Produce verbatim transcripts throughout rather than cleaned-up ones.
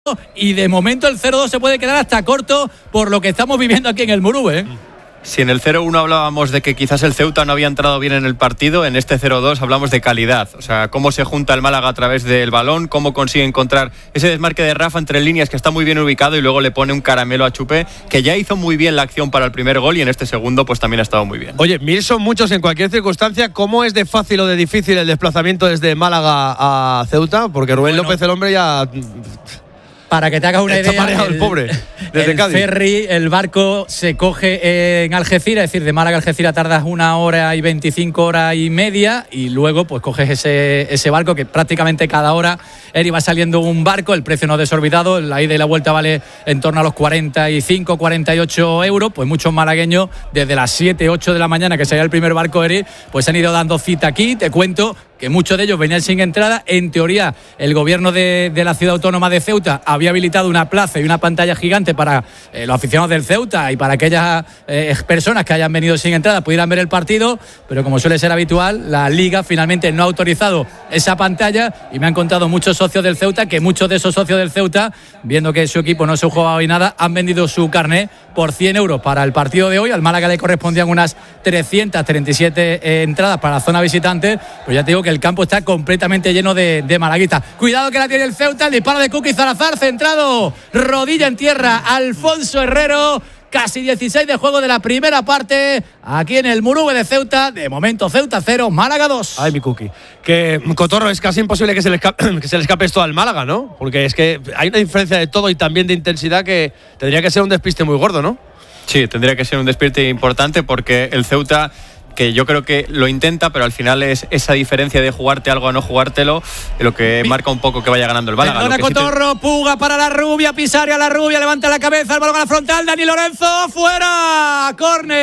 y de momento el cero dos se puede quedar hasta corto por lo que estamos viviendo aquí en el Murube, ¿eh? Si en el cero uno hablábamos de que quizás el Ceuta no había entrado bien en el partido, en este cero dos hablamos de calidad. O sea, cómo se junta el Málaga a través del balón, cómo consigue encontrar ese desmarque de Rafa entre líneas que está muy bien ubicado y luego le pone un caramelo a Chupé, que ya hizo muy bien la acción para el primer gol y en este segundo pues también ha estado muy bien. Oye, mil son muchos en cualquier circunstancia. ¿Cómo es de fácil o de difícil el desplazamiento desde Málaga a Ceuta? Porque Rubén bueno, López, el hombre, ya... Para que te hagas una Está idea, mareado el, el pobre, desde el Cádiz. ferry, el barco se coge en Algeciras, es decir, de Málaga a Algeciras tardas una hora y veinticinco horas y media y luego pues coges ese, ese barco que prácticamente cada hora Eri va saliendo un barco, el precio no es desorbitado, la ida y la vuelta vale en torno a los cuarenta y cinco, cuarenta y ocho euros, pues muchos malagueños desde las siete, ocho de la mañana que salía el primer barco Eri, pues han ido dando cita aquí, te cuento que muchos de ellos venían sin entrada. En teoría, el gobierno de, de la ciudad autónoma de Ceuta había habilitado una plaza y una pantalla gigante para eh, los aficionados del Ceuta y para aquellas eh, personas que hayan venido sin entrada pudieran ver el partido, pero como suele ser habitual, la Liga finalmente no ha autorizado esa pantalla y me han contado muchos socios del Ceuta que muchos de esos socios del Ceuta, viendo que su equipo no se jugaba hoy nada, han vendido su carné por cien euros para el partido de hoy. Al Málaga le correspondían unas trescientas treinta y siete eh, entradas para la zona visitante, pero ya te digo que el campo está completamente lleno de, de malaguistas. Cuidado que la tiene el Ceuta, el disparo de Kuki Salazar, centrado, rodilla en tierra, Alfonso Herrero. Casi dieciséis de juego de la primera parte aquí en el Murube de Ceuta. De momento Ceuta cero, Málaga dos. Ay, mi Kuki. Que Cotorro, es casi imposible que se, le escape, que se le escape esto al Málaga, ¿no? Porque es que hay una diferencia de todo y también de intensidad que tendría que ser un despiste muy gordo, ¿no? Sí, tendría que ser un despiste importante porque el Ceuta, que yo creo que lo intenta, pero al final es esa diferencia de jugarte algo a no jugártelo lo que marca un poco que vaya ganando el Málaga. Perdona, Cotorro, sí te... Puga para la rubia, Pisaria la rubia, levanta la cabeza, el balón a la frontal, Dani Lorenzo, fuera,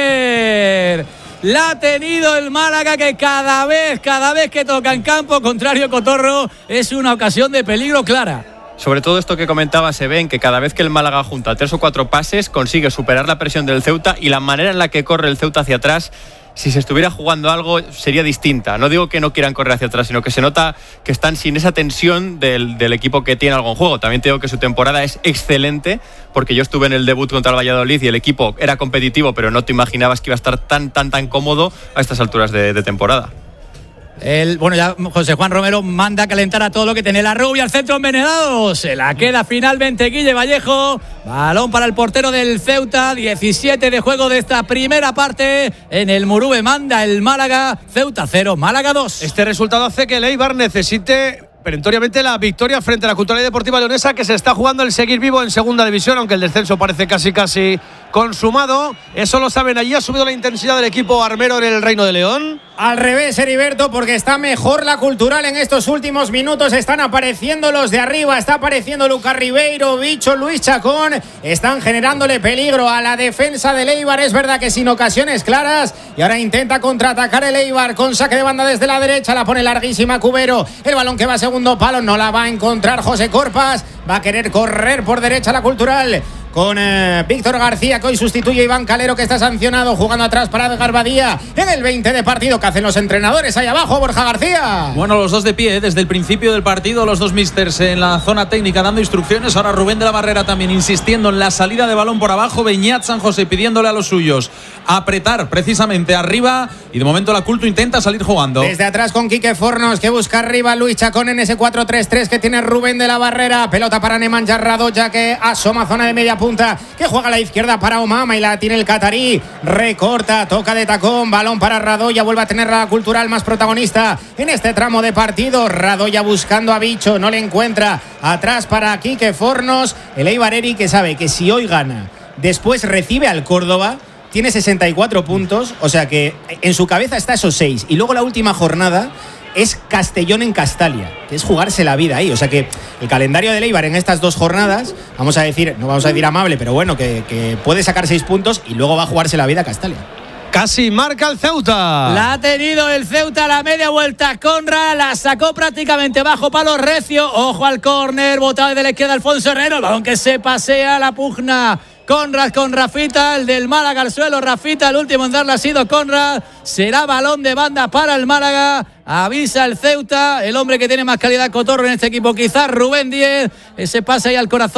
córner. La ha tenido el Málaga, que cada vez, cada vez que toca en campo contrario, Cotorro, es una ocasión de peligro clara. Sobre todo esto que comentaba, se ve en que cada vez que el Málaga junta tres o cuatro pases consigue superar la presión del Ceuta y la manera en la que corre el Ceuta hacia atrás, si se estuviera jugando algo sería distinta. No digo que no quieran correr hacia atrás, sino que se nota que están sin esa tensión del, del equipo que tiene algo en juego. También te digo que su temporada es excelente, porque yo estuve en el debut contra el Valladolid y el equipo era competitivo, pero no te imaginabas que iba a estar tan, tan, tan cómodo a estas alturas de, de temporada. El, bueno, ya José Juan Romero manda a calentar a todo lo que tiene la rubia, al centro envenenado, se la queda finalmente Guille Vallejo, balón para el portero del Ceuta, diecisiete de juego de esta primera parte, en el Murube manda el Málaga, Ceuta cero, Málaga dos. Este resultado hace que el Eibar necesite perentoriamente la victoria frente a la Cultural y Deportiva Leonesa, que se está jugando el seguir vivo en segunda división, aunque el descenso parece casi casi consumado. Eso lo saben allí. Ha subido la intensidad del equipo armero en el Reino de León. Al revés, Heriberto, porque está mejor la Cultural en estos últimos minutos. Están apareciendo los de arriba, está apareciendo Lucas Ribeiro, Bicho, Luis Chacón. Están generándole peligro a la defensa del Eibar. Es verdad que sin ocasiones claras. Y ahora intenta contraatacar el Eibar con saque de banda desde la derecha. La pone larguísima Cubero. El balón que va a segundo palo no la va a encontrar José Corpas. Va a querer correr por derecha la Cultural con eh, Víctor García, que hoy sustituye a Iván Calero, que está sancionado, jugando atrás para Edgar Badía en el veinte de partido. ¿Qué hacen los entrenadores ahí abajo, Borja García? Bueno, los dos de pie, desde el principio del partido, los dos místers en la zona técnica dando instrucciones. Ahora Rubén de la Barrera también insistiendo en la salida de balón por abajo. Beñat San José pidiéndole a los suyos apretar precisamente arriba, y de momento la Culto intenta salir jugando. Desde atrás con Quique Fornos, que busca arriba Luis Chacón en ese cuatro tres tres que tiene Rubén de la Barrera. Pelota para Nemanja Radoja, que asoma zona de media punta, que juega a la izquierda para Omama y la tiene el catarí. Recorta, toca de tacón, balón para Radoja. Vuelve a tener la Cultural más protagonista en este tramo de partido. Radoja buscando a Bicho, no le encuentra. Atrás para Quique Fornos. El Eibar, Eri, que sabe que si hoy gana, después recibe al Córdoba, tiene sesenta y cuatro puntos, o sea que en su cabeza está esos seis. Y luego la última jornada es Castellón en Castalia, que es jugarse la vida ahí. O sea que el calendario del Eibar en estas dos jornadas, vamos a decir, no vamos a decir amable, pero bueno, que, que puede sacar seis puntos y luego va a jugarse la vida a Castalia. Casi marca el Ceuta. La ha tenido el Ceuta a la media vuelta. Conra la sacó prácticamente bajo palo recio. Ojo al córner, botado desde la izquierda Alfonso Herrero. El balón que se pasea, la pugna Conrad con Rafita, el del Málaga al suelo. Rafita, el último en darle ha sido Conrad. Será balón de banda para el Málaga. Avisa el Ceuta, el hombre que tiene más calidad cotorro en este equipo, quizás Rubén Díez. Ese pase ahí al corazón